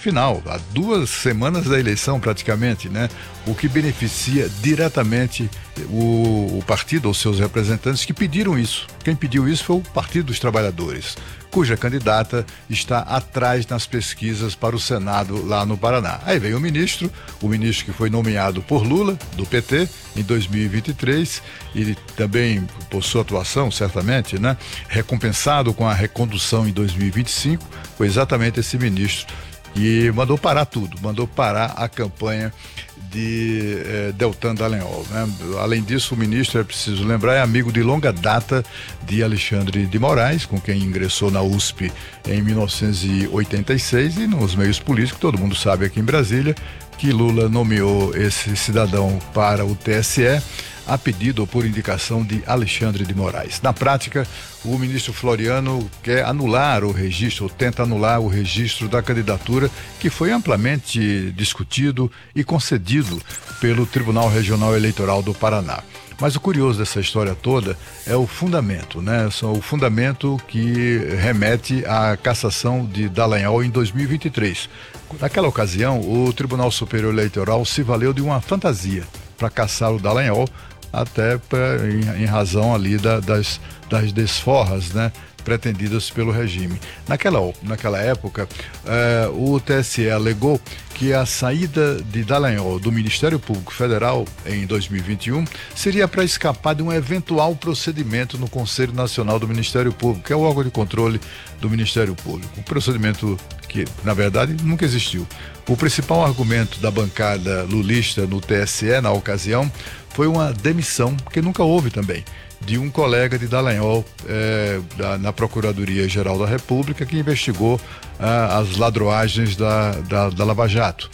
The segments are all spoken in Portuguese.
final, há 2 semanas da eleição praticamente, né? O que beneficia diretamente o partido ou seus representantes que pediram isso. Quem pediu isso foi o Partido dos Trabalhadores, cuja candidata está atrás nas pesquisas para o Senado lá no Paraná. Aí vem o ministro que foi nomeado por Lula, do PT, em 2023, e também, por sua atuação, certamente, né, recompensado com a recondução em 2025, foi exatamente esse ministro que mandou parar tudo, mandou parar a campanha de Deltan Dallagnol, né? Além disso, o ministro, é preciso lembrar, é amigo de longa data de Alexandre de Moraes, com quem ingressou na USP em 1986, e nos meios políticos, todo mundo sabe aqui em Brasília, que Lula nomeou esse cidadão para o TSE a pedido ou por indicação de Alexandre de Moraes. Na prática, o ministro Floriano quer anular o registro, ou tenta anular o registro da candidatura que foi amplamente discutido e concedido pelo Tribunal Regional Eleitoral do Paraná. Mas o curioso dessa história toda é o fundamento, né? O fundamento que remete à cassação de Dallagnol em 2023. Naquela ocasião, o Tribunal Superior Eleitoral se valeu de uma fantasia para cassar o Dallagnol, até em razão ali das desforras, né, pretendidas pelo regime. Naquela época, o TSE alegou que a saída de Dallagnol do Ministério Público Federal em 2021 seria para escapar de um eventual procedimento no Conselho Nacional do Ministério Público, que é o órgão de controle do Ministério Público. Um procedimento que, na verdade, nunca existiu. O principal argumento da bancada lulista no TSE, na ocasião, foi uma demissão, que nunca houve também, de um colega de Dallagnol na Procuradoria-Geral da República, que investigou as ladroagens da Lava Jato.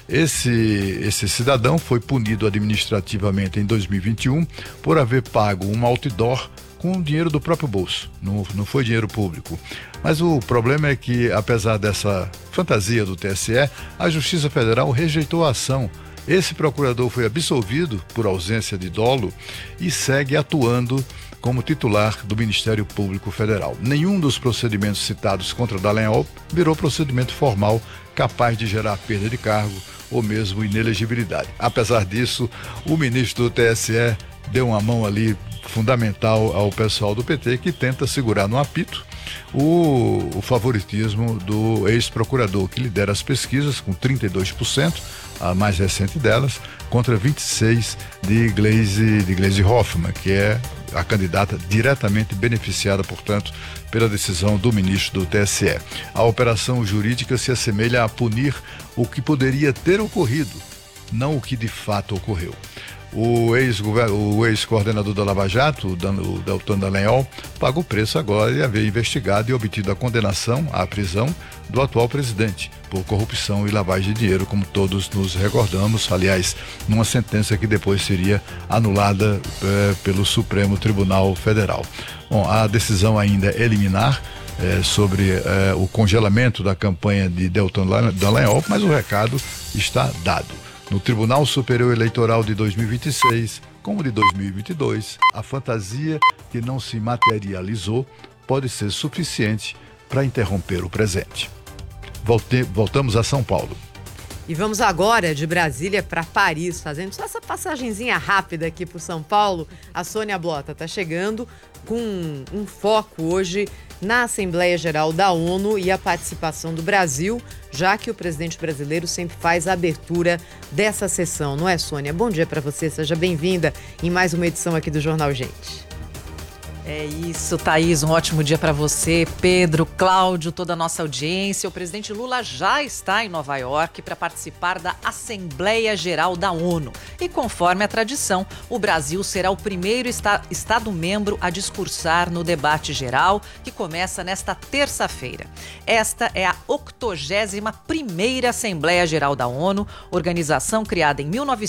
Esse cidadão foi punido administrativamente em 2021 por haver pago um outdoor com dinheiro do próprio bolso, não foi dinheiro público. Mas o problema é que, apesar dessa fantasia do TSE, a Justiça Federal rejeitou a ação. Esse procurador foi absolvido por ausência de dolo e segue atuando como titular do Ministério Público Federal. Nenhum dos procedimentos citados contra Dallagnol virou procedimento formal capaz de gerar perda de cargo ou mesmo inelegibilidade. Apesar disso, o ministro do TSE deu uma mão ali fundamental ao pessoal do PT, que tenta segurar no apito o favoritismo do ex-procurador, que lidera as pesquisas com 32%, a mais recente delas, contra 26% de Gleisi Hoffmann, que é a candidata diretamente beneficiada, portanto, pela decisão do ministro do TSE. A operação jurídica se assemelha a punir o que poderia ter ocorrido, não o que de fato ocorreu. O ex-coordenador da Lava Jato, o Deltan Dallagnol, paga o preço agora de haver investigado e obtido a condenação à prisão do atual presidente por corrupção e lavagem de dinheiro, como todos nos recordamos, aliás, numa sentença que depois seria anulada pelo Supremo Tribunal Federal. Bom, a decisão ainda é liminar sobre o congelamento da campanha de Deltan Dallagnol, mas o recado está dado. No Tribunal Superior Eleitoral de 2026, como de 2022, a fantasia que não se materializou pode ser suficiente para interromper o presente. Voltamos a São Paulo. E vamos agora de Brasília para Paris, fazendo só essa passagenzinha rápida aqui por São Paulo. A Sônia Blota está chegando com um foco hoje na Assembleia Geral da ONU e a participação do Brasil, já que o presidente brasileiro sempre faz a abertura dessa sessão, não é, Sônia? Bom dia para você, seja bem-vinda em mais uma edição aqui do Jornal Gente. É isso, Thaís, um ótimo dia para você, Pedro, Cláudio, toda a nossa audiência. O presidente Lula já está em Nova York para participar da Assembleia Geral da ONU. E conforme a tradição, o Brasil será o primeiro Estado-membro a discursar no debate geral, que começa nesta terça-feira. Esta é a 81ª Assembleia Geral da ONU, organização criada em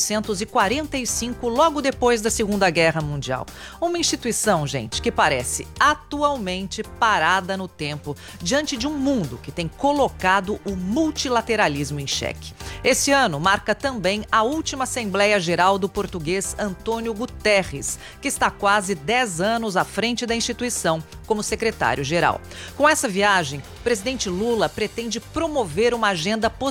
1945, logo depois da Segunda Guerra Mundial. Uma instituição, gente, que parece atualmente parada no tempo diante de um mundo que tem colocado o multilateralismo em xeque. Esse ano marca também a última Assembleia Geral do português Antônio Guterres, que está quase 10 anos à frente da instituição como secretário-geral. Com essa viagem, o presidente Lula pretende promover uma agenda